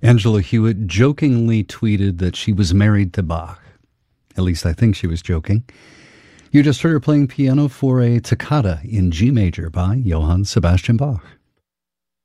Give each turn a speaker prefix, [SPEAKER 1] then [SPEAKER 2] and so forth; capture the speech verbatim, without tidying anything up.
[SPEAKER 1] Angela Hewitt jokingly tweeted that she was married to Bach. At least I think she was joking. You just heard her playing piano for a toccata in G major by Johann Sebastian Bach.